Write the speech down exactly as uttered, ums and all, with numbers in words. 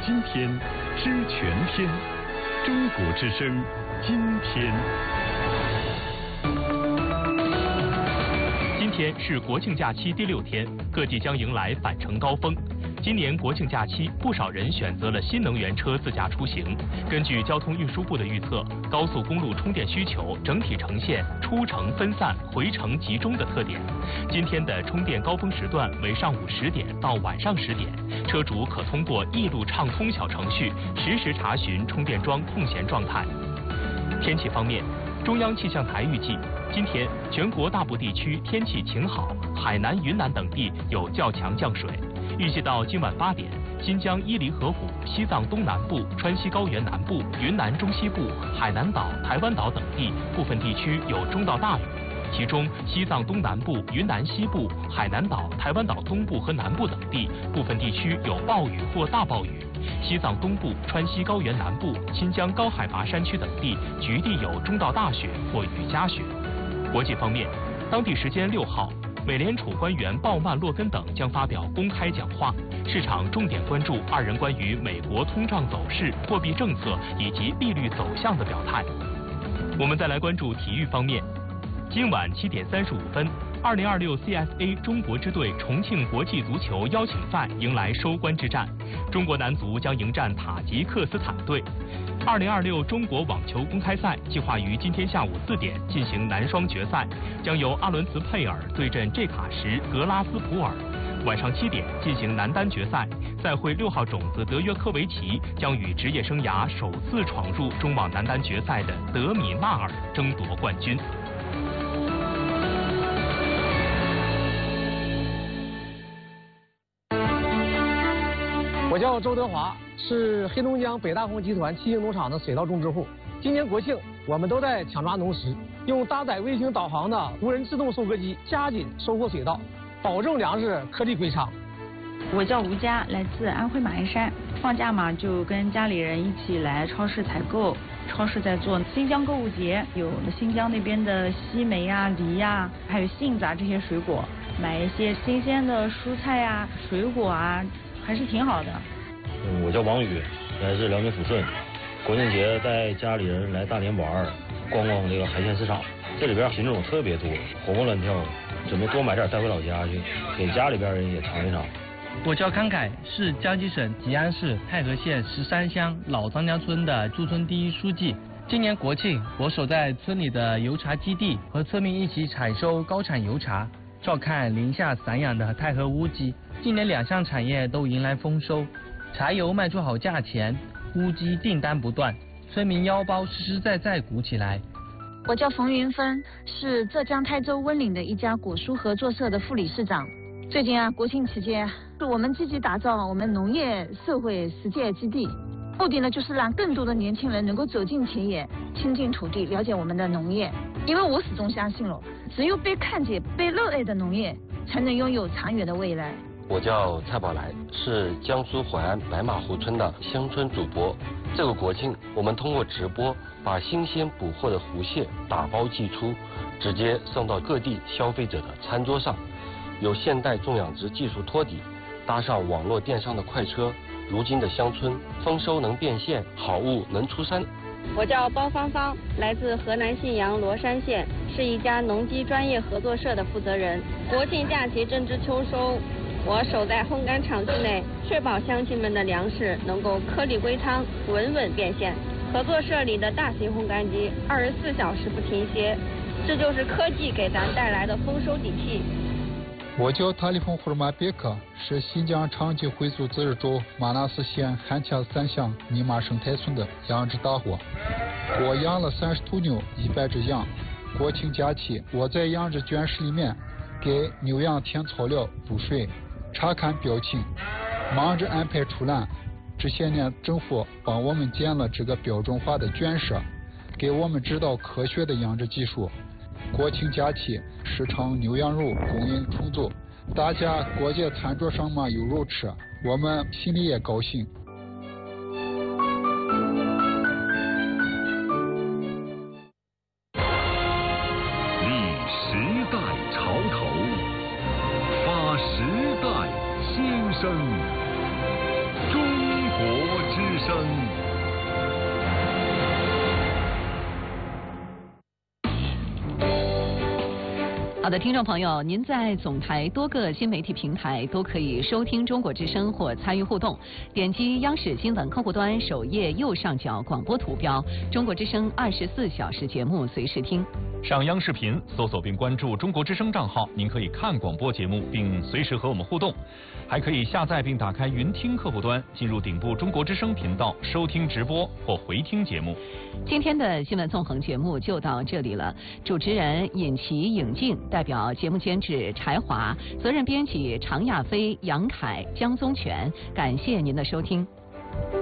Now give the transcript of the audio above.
今天，知全天。中国之声，今天。 今天是国庆假期第六天，各地将迎来返程高峰。今年国庆假期，不少人选择了新能源车自驾出行。根据交通运输部的预测，高速公路充电需求整体呈现出城分散、回程集中的特点。今天的充电高峰时段为上午十点到晚上十点，车主可通过易路畅通小程序实时查询充电桩空闲状态。天气方面，中央气象台预计，今天全国大部地区天气晴好，海南、云南等地有较强降水。预计到今晚八点，新疆伊犁河谷、西藏东南部、川西高原南部、云南中西部、海南岛、台湾岛等地部分地区有中到大雨，其中西藏东南部、云南西部、海南岛、台湾岛东部和南部等地部分地区有暴雨或大暴雨。西藏东部、川西高原南部、新疆高海拔山区等地局地有中到大雪或雨夹雪。国际方面，当地时间六号，美联储官员鲍曼、洛根等将发表公开讲话，市场重点关注二人关于美国通胀走势、货币政策以及利率走向的表态。我们再来关注体育方面，今晚七点三十五分，二零二六 C S A 中国之队重庆国际足球邀请赛迎来收官之战，中国男足将迎战塔吉克斯坦队。二零二六中国网球公开赛计划于今天下午四点进行男双决赛，将由阿伦茨佩尔对阵这卡什格拉斯普尔。晚上七点进行男单决赛，赛会六号种子德约科维奇将与职业生涯首次闯入中网男单决赛的德米纳尔争夺冠军。 我叫周德华，是黑龙江北大红集团七星农场的水稻种植户。今年国庆，我们都在抢抓农时，用搭载卫星导航的无人自动收割机加紧收获水稻，保证粮食颗粒归仓。 我叫吴佳，来自安徽马鞍山。放假嘛，就跟家里人一起来超市采购。超市在做新疆购物节，有新疆那边的西梅呀、梨呀，还有杏子啊这些水果，买一些新鲜的蔬菜呀、水果啊。还是挺好的。 嗯，我叫王宇，来自辽宁抚顺。国庆节带家里人来大连玩，逛逛这个海鲜市场。这里边品种特别多，活蹦乱跳的，准备多买点带回老家去，给家里边人也尝一尝。 我叫康凯，是江西省吉安市太和县十三乡老张家村的驻村第一书记。今年国庆，我守在村里的油茶基地，和村民一起采收高产油茶，照看林下散养的太和乌鸡。今年两项产业都迎来丰收，茶油卖出好价钱，乌鸡订单不断，村民腰包实实在在鼓起来。 我叫冯云芬，是浙江台州温岭的一家果蔬合作社的副理事长。最近啊，国庆期间，我们积极打造我们农业社会实践基地，目的呢就是让更多的年轻人能够走进田野，亲近土地，了解我们的农业。因为我始终相信了，只有被看见、被热爱的农业，才能拥有长远的未来。 我叫蔡宝来，是江苏淮安白马湖村的乡村主播。这个国庆，我们通过直播把新鲜捕获的湖蟹打包寄出，直接送到各地消费者的餐桌上。有现代种养殖技术托底，搭上网络电商的快车，如今的乡村丰收能变现，好物能出山。 我叫包芳芳，来自河南信阳罗山县，是一家农机专业合作社的负责人。国庆假期正值秋收，我守在烘干厂区内，确保乡亲们的粮食能够颗粒归仓，稳稳变现。合作社里的大型烘干机二十四小时不停歇，这就是科技给咱带来的丰收底气。 我叫塔里峰胡尔马别克，是新疆长吉回族自治州马纳斯县汉恰三乡尼玛生态村的养殖大户。我养了三十头牛，一百只羊。国庆假期，我在养殖圈室里面给牛羊添草料、补水，查看表情，忙着安排出栏。这些年，政府帮我们建了这个标准化的圈舍，给我们指导科学的养殖技术。国庆假期，市场牛羊肉供应充足，大家过节餐桌上嘛有肉吃，我们心里也高兴。 立时代潮头，发时代新生，中国好的，听众朋友，您在总台多个新媒体平台都可以收听中国之声或参与互动。点击央视新闻客户端首页右上角广播图标，中国之声二十四小时节目随时听。 上央视频搜索并关注中国之声账号，您可以看广播节目并随时和我们互动。还可以下载并打开云听客户端，进入顶部中国之声频道收听直播或回听节目。 今天的新闻纵横节目就到这里了，主持人尹奇、尹静，代表节目监制柴华，责任编辑常亚飞、杨凯、江宗全，感谢您的收听。